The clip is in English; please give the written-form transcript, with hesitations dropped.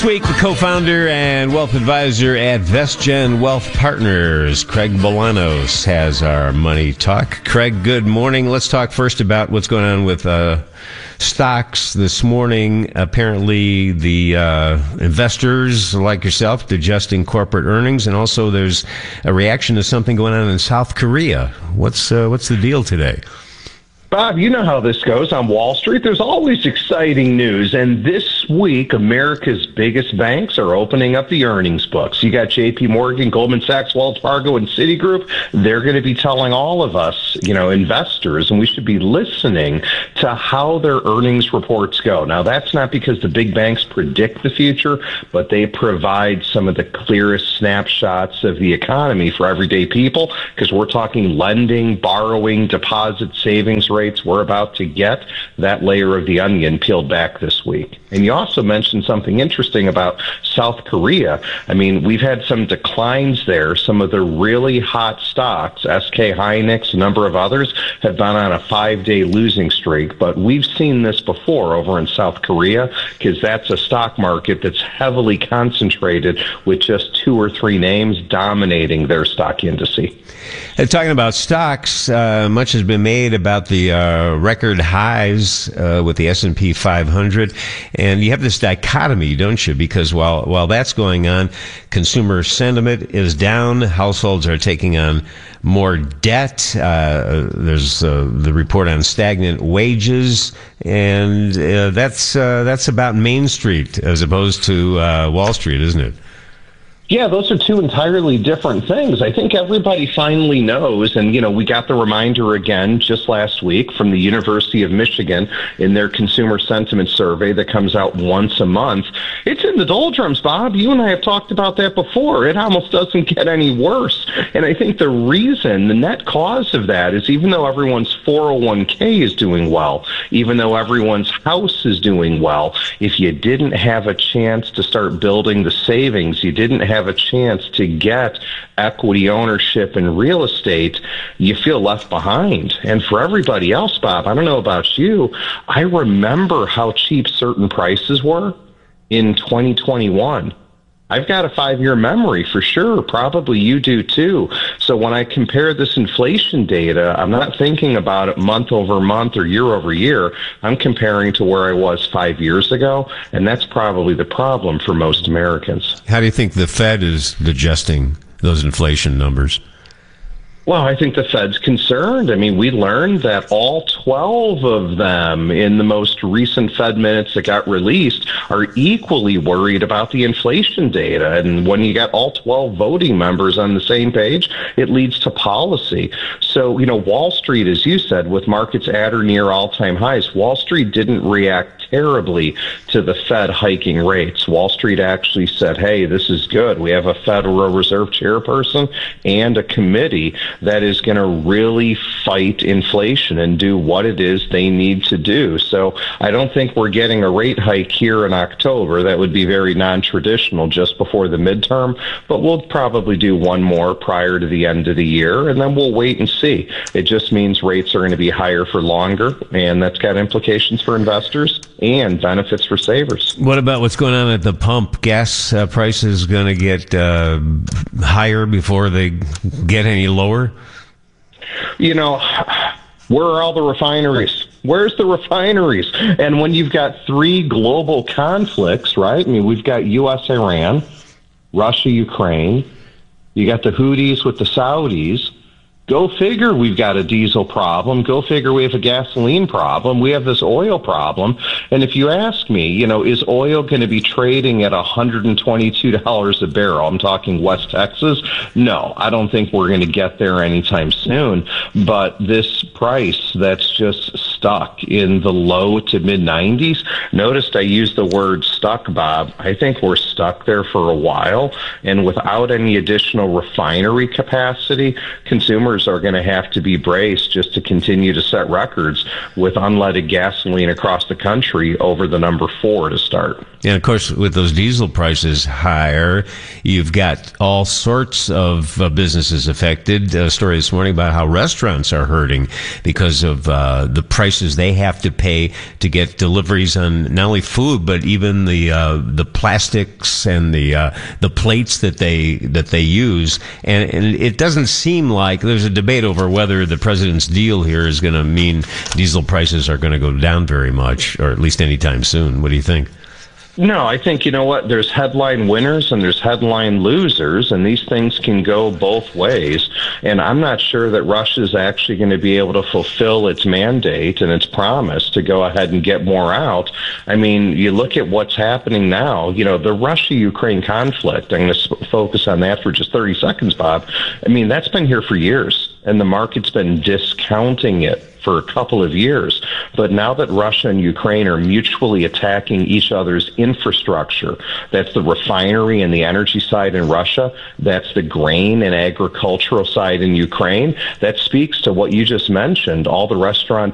This week, the co-founder and wealth advisor at VestGen Wealth Partners, Craig Bolanos, has our Money Talk. Craig, good morning. Let's talk first about what's going on with stocks this morning. Apparently, the investors like yourself digesting corporate earnings, and also there's a reaction to something going on in South Korea. What's the deal today? Bob, you know how this goes on Wall Street. There's always exciting news. And this week, America's biggest banks are opening up the earnings books. You got J.P. Morgan, Goldman Sachs, Wells Fargo, and Citigroup. They're going to be telling all of us, investors, and we should be listening to how their earnings reports go. Now, that's not because the big banks predict the future, but they provide some of the clearest snapshots of the economy for everyday people, because we're talking lending, borrowing, deposit, savings rates. We're about to get that layer of the onion peeled back this week. And you also mentioned something interesting about South Korea. I mean, we've had some declines there. Some of the really hot stocks, SK Hynix, a number of others, have gone on a 5-day losing streak. But we've seen this before over in South Korea, because that's a stock market that's heavily concentrated with just 2 or 3 names dominating their stock indice. And talking about stocks, much has been made about the record highs with the S&P 500, and you have this dichotomy, don't you? Because while that's going on, consumer sentiment is down, households are taking on more debt, there's the report on stagnant wages, and that's about Main Street as opposed to Wall Street, isn't it? Yeah, those are 2 entirely different things. I think everybody finally knows, and, we got the reminder again just last week from the University of Michigan in their consumer sentiment survey that comes out once a month. It's in the doldrums, Bob. You and I have talked about that before. It almost doesn't get any worse. And I think the reason, the net cause of that is even though everyone's 401k is doing well, even though everyone's house is doing well, if you didn't have a chance to start building the savings, you didn't have a chance to get equity ownership in real estate, you feel left behind. And for everybody else, Bob, I don't know about you, I remember how cheap certain prices were in 2021. I've got a 5-year memory for sure. Probably you do too. So when I compare this inflation data, I'm not thinking about it month over month or year over year. I'm comparing to where I was 5 years ago, and that's probably the problem for most Americans. How do you think the Fed is digesting those inflation numbers? Well, I think the Fed's concerned. I mean, we learned that all 12 of them in the most recent Fed minutes that got released are equally worried about the inflation data. And when you got all 12 voting members on the same page, it leads to policy. So, Wall Street, as you said, with markets at or near all-time highs, Wall Street didn't react terribly to the Fed hiking rates. Wall Street actually said, hey, this is good. We have a Federal Reserve chairperson and a committee that is going to really fight inflation and do what it is they need to do. So I don't think we're getting a rate hike here in October. That would be very non-traditional just before the midterm, but we'll probably do one more prior to the end of the year, and then we'll wait and see. It just means rates are going to be higher for longer, and that's got implications for investors and benefits for savers. What about what's going on at the pump? Gas prices going to get higher before they get any lower? Where are all the refineries? Where's the refineries? And when you've got 3 global conflicts, right? I mean, we've got U.S.-Iran, Russia-Ukraine. You got the Houthis with the Saudis. Go figure we've got a diesel problem. Go figure we have a gasoline problem. We have this oil problem. And if you ask me, is oil going to be trading at $122 a barrel? I'm talking West Texas. No, I don't think we're going to get there anytime soon. But this price that's just stuck in the low to mid 90s, noticed I used the word stuck, Bob. I think we're stuck there for a while. And without any additional refinery capacity, consumers are going to have to be braced just to continue to set records with unleaded gasoline across the country over the number 4 to start. And of course, with those diesel prices higher, you've got all sorts of businesses affected. A story this morning about how restaurants are hurting because of the price prices they have to pay to get deliveries on not only food but even the plastics and the plates that they use. And it doesn't seem like there's a debate over whether the president's deal here is going to mean diesel prices are going to go down very much, or at least anytime soon. What do you think? No, I think, you know what, there's headline winners and there's headline losers, and these things can go both ways. And I'm not sure that Russia's actually going to be able to fulfill its mandate and its promise to go ahead and get more out. I mean, you look at what's happening now, you know, the Russia-Ukraine conflict, I'm going to focus on that for just 30 seconds, Bob. I mean, that's been here for years, and the market's been discounting it for a couple of years. But now that Russia and Ukraine are mutually attacking each other's infrastructure, that's the refinery and the energy side in Russia, that's the grain and agricultural side in Ukraine, that speaks to what you just mentioned, all the restaurant